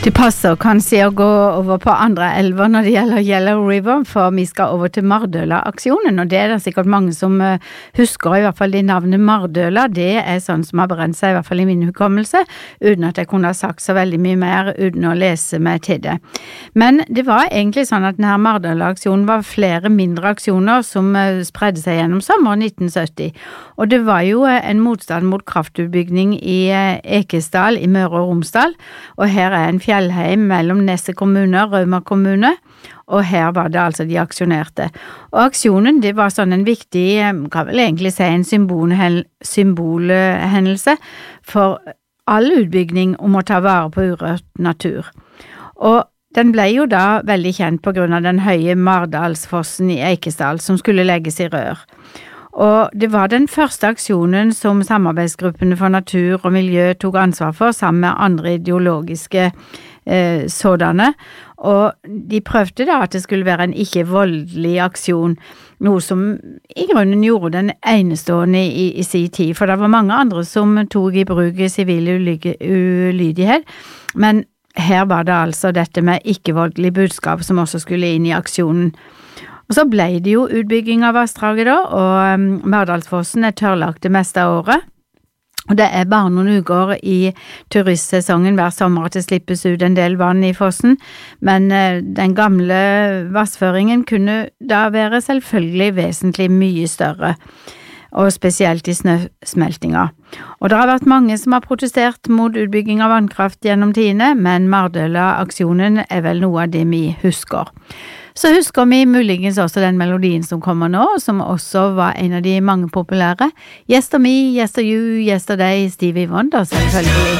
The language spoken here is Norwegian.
Det passer kanskje å gå over på andre elver når det gjelder Yellow River, for vi skal over til Mardøla-aksjonen, og det det sikkert mange som husker, i hvert fall det navnet Mardøla. Det sånn som har brent seg, i hvert fall i min hukommelse, uten at jeg kunne ha sagt så veldig mye mer uten å lese meg til det. Men det var egentlig sånn at denne Mardøla-aksjonen var flere mindre aksjoner som spredde seg gjennom sommeren 1970, og det var jo en motstand mot kraftutbygging i Ekesdal i Møre og Romsdal, og her en fjellheim mellom Nesset kommune og Rauma kommune, og her var det altså de aksjonerte. Og aksjonen, det var sånn en viktig, kan vel egentlig si en symbolhendelse for all utbygging om å ta vare på urørt natur. Og den ble jo da veldig kjent på grunn av den høye Mardalsfossen i Eikesdal som skulle legges i rør. Og det var den første aksjonen som samarbeidsgruppene for natur og miljø tok ansvar for, sammen med andre ideologiske sådanne. Og de prøvde da at det skulle være en ikke-voldelig aksjon, noe som i grunnen gjorde den enestående i sin tid, for det var mange andre som tok i bruk sivil ulydighet, men her var det altså dette med ikke-voldelig budskap som også skulle inn i aksjonen. Og så ble det jo utbygging av vassdraget da, og Mardalsfossen tørrlagt det meste av året. Og det bare noen uker i turistsesongen hver sommer at det slippes ut en del vann i fossen, men den gamle vassføringen kunne da være selvfølgelig vesentlig mye større, og spesielt i snøsmeltinga. Og det har vært mange som har protestert mot utbygging av vannkraft gjennom tidene, men Mardøla-aksjonen vel noe av det vi husker. Så husker vi muligens også den melodien som kommer nå, som også var en av de mange populære. Yester me, yester you, yester day, Stevie Wonder selvfølgelig.